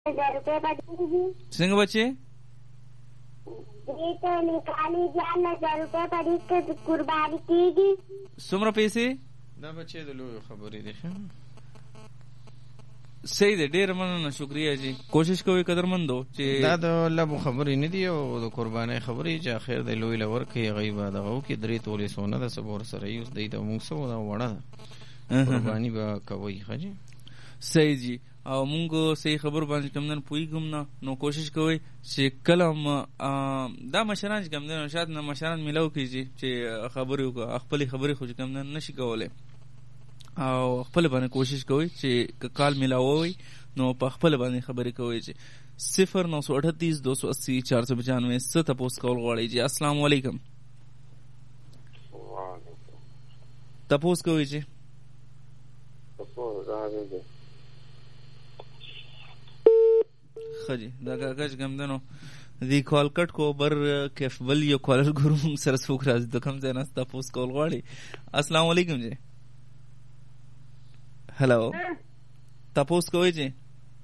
रुपये पड़ेगी। څنګه बच्चे ये तो निकाली जान 1000 रुपये पड़ी के कुर्बानी कीगी। څومره پیسې دا بچې د لوی خبرې دي. صحیح ده، ډیر مننه، شکریا جی. کوشش کوئ قدرمندو چې دا د الله خبرې نه دی او د قربانۍ خبرې چې اخر د لوی لور کې غیبه دغه کې 3 تولې سونه د صبر سره یوز دی ته موږ سو دا وړه قرباني به کوي. خجی صحیح جی. او مونږ صحیح خبر باندې کمدن پویګم نه، نو کوشش کوئ چې کلم دا مشران چې کمدن شاید نه مشران ملاو کیږي چې خبرې وکړه، خپل خبرې خو کمدن نشي کولای او خپل باندې کوشش کوئ چې کال ملاوي نو په خپل باندې خبرې کوئ چې 0938 280 495 ست تاسو کول غواړئ جی. السلام علیکم. تاسو کوئ چې خجی دا کاغذ کمدنو دی کال کټ کو بر کیف بل یو کالر ګورم سره څوک راځي د کوم ځای نه تاسو کول غواړي. السلام علیکم جی. هلو تاسو کوی جی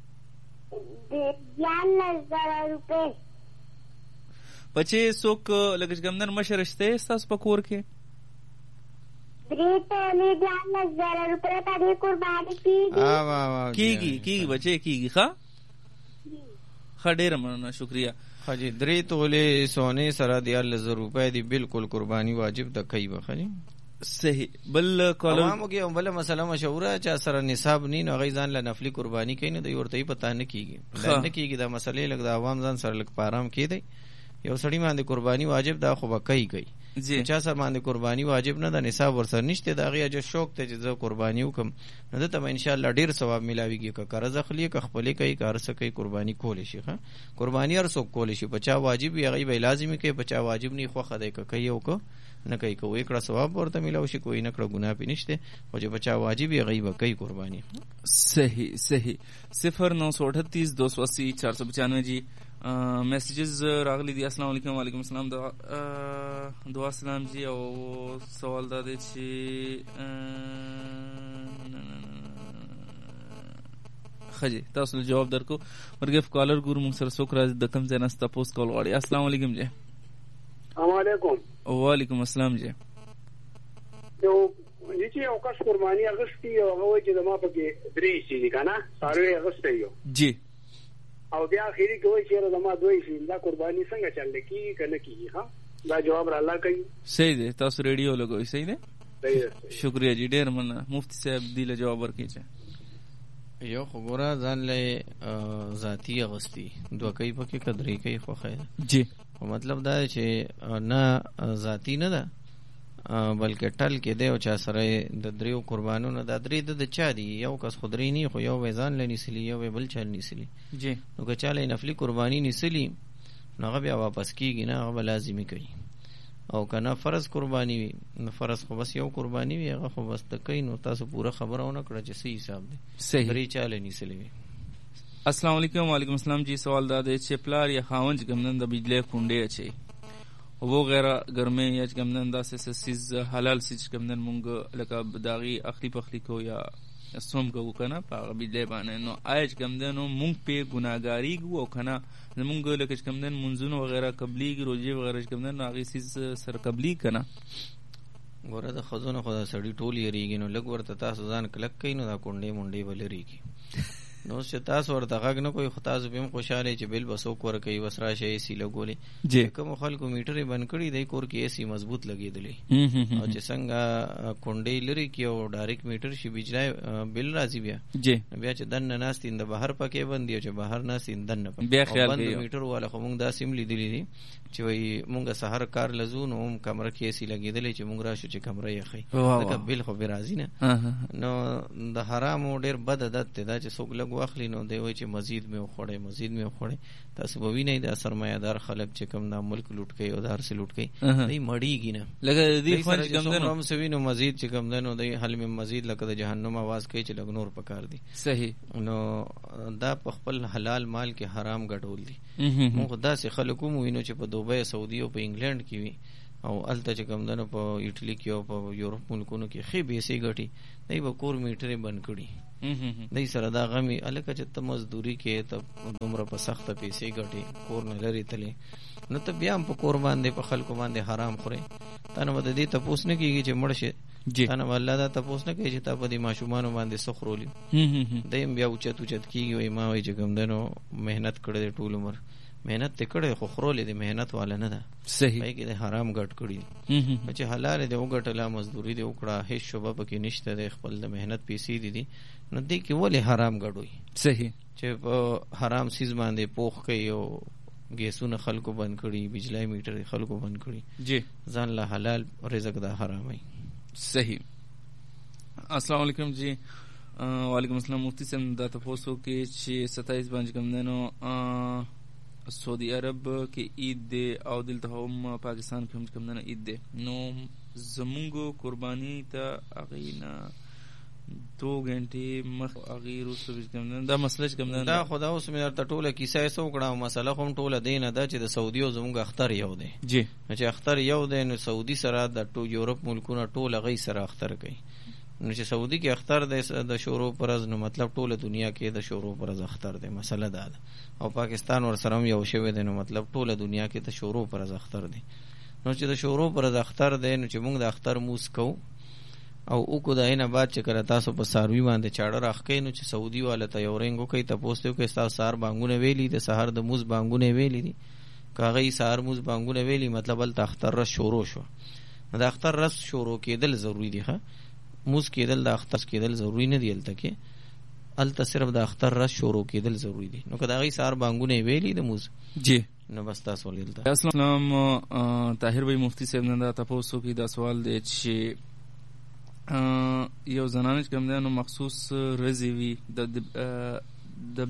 11,000 रुपए بچې څوک لکه کمدن مشرشته تاسو په کور کې ब्रेट में 11,000 रुपए पड़ी कुर्बानी کیږي بچې کیږي. ښه ډیر مننه، شکریا. خجی 3 تولې سونه سره د 11,000 روپۍ دی بالکل قرباني واجب د کوي بخجی. صحیح. بل کالر عوامو کې بل مسله مشوره چې سره نصاب ني نو غیزان له نفلی قرباني کوي نه دی ورته پتا نه کیږي نه کیږي دا مسلې لګ د عوام ځان سره لګ پارام کیدی. یو سړی باندې قرباني واجب دا خو بکای چا سره باندې قرباني واجب نه ده، نصاب ورسره نشته، دا غي اجازه شوق ته چې زه قرباني وکم نو ته ان شاء الله ډیر ثواب ملاويږي. که قرض اخلي که خپل کوي کار سکه قرباني کول شي. ښه قرباني هر څوک کول شي، بچا واجب یې غي به لازمي کوي، بچا واجب نه خو خدای کوي او کو نه کوي کوي کړه ثواب ورته ملاوي شي، کوئی نه کړه ګناه پې نشته او چې بچا واجب یې غي به کوي قرباني. صحیح 0938 280 495 جی. میسیجز راغلی دي. السلام علیکم. وعلیکم السلام. دعا سلام جی. او سوال دا دی چې خجی تاسو له جواب درکو مرګه کالر ګور مون سره څوک راځي د کم ځای نه تاسو کول غواړي. السلام علیکم جی. السلام علیکم. وعلیکم السلام جی. یو چې یو کس قرباني اغستی او هغه چې ما په کې درې شي کنه ساروی اغستی یو جی او بیا اخیری کوي چې زما دوی شي دا قرباني څنګه چل کی کنه کی. ها دا جواب را الله کوي. صحیح دی. تاسو ریډیو لګوي. صحیح دی. شکریا جی. ډیر مننه. مفتی صاحب دی له جواب ورکړي. یو خبره ځان له ذاتی اغستی دوه کوي پکې قدرې کوي خو خیر جی. مطلب دا چې نه ذاتی نه ده بلکې ټل کې دی او چا سره د دریو قربانونو د درې د چا دی یو کس خدري نه خو یو وزن لنیسلی یو بل چل نیسلی جی. نو که چاله نفلی قربانی نیسلی نو هغه بیا واپس کیږي نه، هغه لازمي کوي. او کنه فرض قربانی وي نو فرض خو بس یو قربانی وي هغه خو بس تکای نو تاسو پوره خبرونه کړه چې صحیح حساب دی. صحیح. درې چاله نیسلی وي. السلام علیکم. وعلیکم السلام جی. سوال دا دی چې پلار یا خاوند ګمنن د بجلی کونډې اچي او وغیرہ ګرمه یا ګمنن داسې سیز حلال سیز ګمنن مونږ لکه داغي اخلي پخلي کو یا سوم کو کنه په بجلی باندې نو آیج ګمنن مونږ په ګناګاری کو کنه مونږ لکه ګمنن منځونه وغیرہ قبلي روزي وغیرہ ګمنن هغه سیز سر قبلي کنه ګوره د خزونه خدا سړی ټول یریږي نو لګ ورته تاسو ځان کلک کین نو دا کونډې مونډې ولریږي نو چې تاسو ورته غږ نه کوئی خطا زبم خوشاله چې بل بسو کور کوي وسرا شي سی لګولې کوم خلکو میټرې بند کړي دی کور کې اسی مضبوط لګیدلې او چې څنګه کونډې لري کې او ډایرکټ میټر شي بجلی بل راځي بیا بیا چې دن نه ناستین د بهر پکې بندي او چې بهر ناستین دن نه بیا خیال کوي میټر والا خو موږ دا سیم لیدلې دي چې وای موږ سحر کار لزو نو کمره کې اسی لګیدلې چې موږ راشو چې کمره یې خي دا بل خو به راځي نه نو د حرام ډیر بد عادت دا چې څوک لګ واخلی نو دی وای چې مزید مې خوړې تاسو به وینئ دا سرمایه‌دار خلک چې کوم دا ملک لوټ کوي او دار سي لوټ کوي دی مړیږي نه لکه دی خپل ګمندنو هم سوینو مزید چې ګمندنو دی حل می مزید لکه د جهنم आवाज کوي چې لګ نور پکار دي. صحیح. نو دا په خپل حلال مال کې حرام ګټول دي. موږ دا سي خلکو مو وینو چې په دوبۍ سعودي او په انګلند کې وي او الته چې کوم دنو په ایټلی کې او په یورپ ملکونو کې خې بیسي غټي دای به کور میټرې بند کړي دای سره دا غمي الکه چې ته مزدوري کې ته دومره په سخته پیسې غټي کور نه لري تلې نو ته بیا په کور باندې په خلکو باندې حرام خوري تنه ود دې ته پوس نه کیږي چې مړ شي تنه الله دا ته پوس نه کوي چې تا په دې ماشومان باندې سخرولي دیم بیا اوچت کیږي وای ما وای چې کوم دنو مهنت کړې ټول عمر مهنت تکړه خو خورولې د مهنت والا نه ده صحیح پای کې د حرام ګټ کړی چې حلال دی وګټله مزدوري دی وکړه هیڅ شوبه پکې نشته د خپل د مهنت پیسې دي نو دې کې ولې حرام ګډوي صحیح چې په حرام سیز باندې پوخ کوي او ګیسونه خلکو بند کړي بجلی میټر خلکو بند کړي جی ځان له حلال رزق دا حرامي صحیح. السلام علیکم جی. وعلیکم السلام. مفتی صاحب دا تاسو کې چې 27 باندې کوم دنو سعودي عرب کې عید دی او دلته هم پاکستان کې هم کوم دنو عید دی نو زمونږ قرباني ته اغینا 2 غنټې مخ اغیر اوس کوم دنو دا مسله کوم دنو دا خدا اوس مې درته ټوله کیسه سو کړه مسله کوم ټوله دینه دا چې د سعودي او زمونږ اختر یو دی جی چې اختر یو دی نو سعودي سره د یورپ ملکونو ټوله غي سره اختر کوي نو چې سعودي کې اختر د شروع پرز نو مطلب ټوله دنیا کې د شروع پرز اختر دی مسله دا ده او پاکستان ور سره یو شوی دی نو مطلب ټوله دنیا کې د شروع پرز اختر دی نو چې د شروع پرز اختر دی نو چې موږ د اختر موس کو او کو دا نه بعد چې کړه تاسو په ساروي باندې چاړه راخکې نو چې سعودي والا ته یو رنګو کوي ته پوښتنه کوي تاسو سار بانګونه ویلي د سحر د موس بانګونه ویلي دي کاغی سار موس بانګونه ویلي مطلب ال اختر رس شروع شو د اختر رس شروع کېدل ضروری دی ښه موس کېدل د اختر کېدل ضروری نه دی الته کې الته صرف د اختر رس شروع کېدل ضروری دی نو کدا غي سار بانګونه ویلي د موس جی نو بس تاسو ولته. السلام طاهر بھائی مفتی صاحب نه تاسو کې دا سوال دی چې یو زنانه چې کوم دی نو مخصوص رزي وي د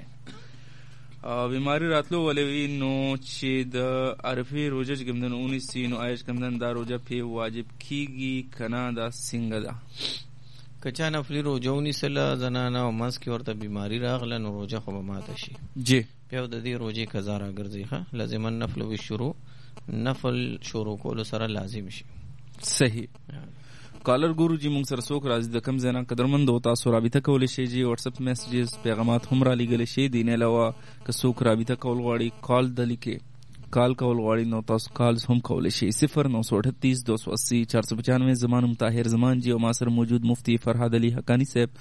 بیماری راتلو ولوي نو چې د عرفه روزه چې کوم دی نو 19 نو آیش کوم دی دا روزه په واجب کیږي کنا دا څنګه ده کچا نفلی روزه 19 زنانه او منس کې ورته بیماری راغله نو روزه خو به ماته شي جی په د دې روزه قضا راګرځي ښه لازم النفل بالشروع نفل شروع کول سره لازم شي. صحیح. کالر ګورو جی مونږ سره څوک راځي د کم ځای نه قدرمند او تاسو رابطه کولی شئ جی واتس اپ میسجز پیغامات هم را لېږلی شئ دې نه علاوه که څوک رابطه کول غواړي کال د لیکې کال کول غواړي نو تاسو کالز هم کولی شئ 0938 280 495 زمان طاهر زمان جی او ما سره موجود مفتی فرهاد علي حقانی صاحب.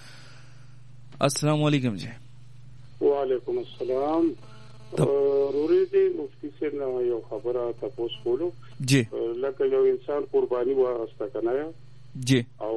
السلام علیکم جی. وعلیکم السلام. روری دی مفتی صاحب نه یو خبره تاسو کولو جی لکه یو انسان قرباني واغسته کنه جی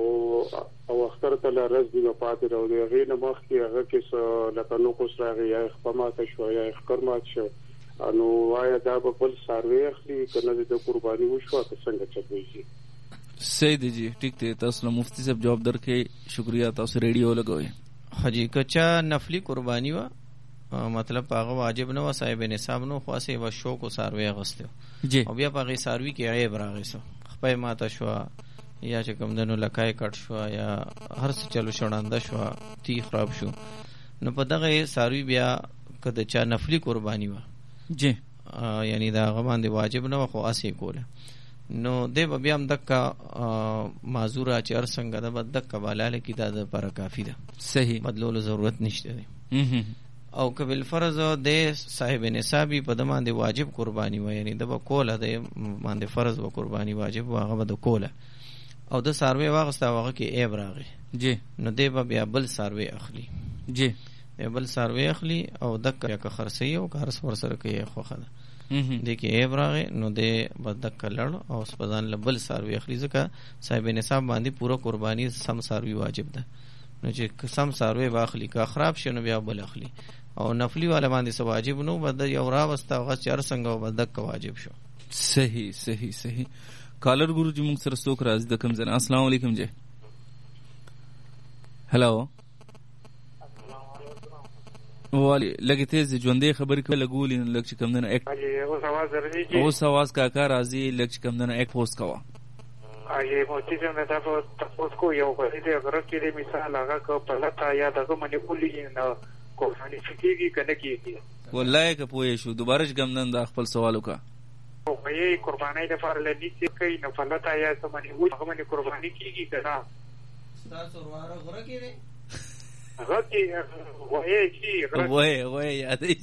او اختر ته لرز دی پاتې راو دی غیر مخ کې هغه کې لکه نو کوس راغی یا خپمات شو یا خکرمات شو انو وایا دا په بل سروي اخلي کنه د قرباني وشو که څنګه چوي شي. صحیح دی جی ٹھیک دی تاسو مفتی صاحب جواب درکې شکریا تاسو ریډیو لګوي. حجی کچا نفلی قربانی وا مطلب هغه واجب نه و صاحب نصاب نو خاصه و شوق او سروي غستو جی او بیا په سروي کې عیب راغی سو خپې ماته شو یا چې کوم دنو لکای کټ شو یا هر څه چلو شړانده شو تی خراب شو نو په دغه ساروی بیا کده چا نفلی قربانی و جی یعنی دا غوان دی واجب نه خو اسی کوله نو د بیا هم دک معذور اچر څنګه د بدک بالاله کی دا پر کافی ده صحیح بدلولو ضرورت نشته دی او کبل فرض د صاحب نصابی په دمان دی واجب قربانی و یعنی د کوله د باندې فرض و قربانی واجب و هغه د کوله او د ساروی واغستا هغه کې عیب راغی جی نو دی بیا بل ساروی اخلي جی بل ساروی اخلي او دک یا که خرسي او که هر څور سره کوي خو خله د کې عیب راغی نو د بدک لړ او سپدان لبل ساروی اخلي ځکه صاحب نصاب باندې پوره قربانی سم ساروی واجب ده نو چې سم ساروی واخلي که خراب شنو بیا بل اخلي او نفلی والا باندې سو واجب نو بد یو را وستا هغه چر څنګه بدک واجب شو. صحیح صحیح صحیح. کالر ګورو جی موږ سره څوک راځي د کوم ځای. السلام علیکم جی. هلو والی لګی تیز ژوندې خبرې کوي لګولې لګ چې کم نه یک اوس आवाज درځي چې اوس आवाज کاکا راځي لګ چې کم نه یک پوسټ کوا اې موتی څنګه تاسو کو یو په دې اگر کې مثال هغه کو پلتا یا دغه منی کولې نه کو ثاني فکرې کنه کیږي والله که پوهې شو دوباره چې کم نه د خپل سوال وکړه وې قربانای د فار لنی چې کوي نه فلتا یا سمني وې هغه باندې قرباني کیږي کنه تاسو وراره غره کې هغه کې وې چې وای یادې